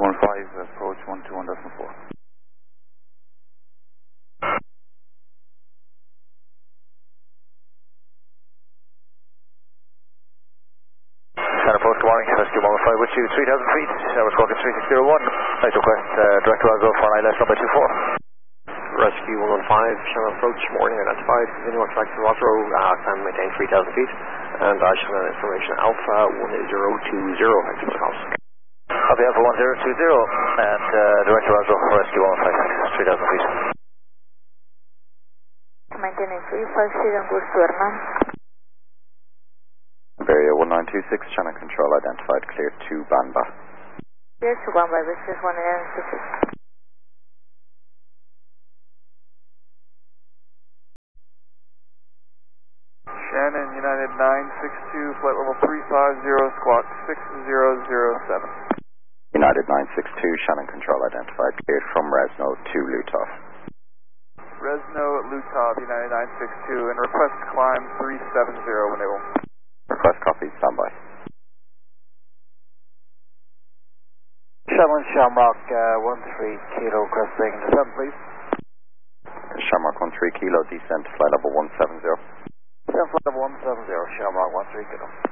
approach 121.4. Approach, good morning, rescue 115 with you, 3,000 feet, we're squawking 3601, nice request, direct Roswell for an ILS number 24. Rescue 115, Shannon approach, morning, identified, continue on track to Roswell, time maintain 3,000 feet, and Shannon information Alpha 1020, thanks for the calls. Copy Alpha 1020, and direct Roswell for rescue 115, 3,000 feet. Maintaining 350 on good Suriname. Area 1926, channel control identified, clear to Banba. Clear to Banba, this is 166. Shannon, United 962, flight level 350, squawk 6007. United 962, Shannon control identified, cleared from Resno to Lutov. Resno, Lutov, United 962, and request climb 370 when able. Request copy, standby. Shannon Shamrock 13 Kilo, cresting descent please. Shamrock 13 Kilo, descent, flight level 170. Descent flight level 170, Shamrock 13 Kilo.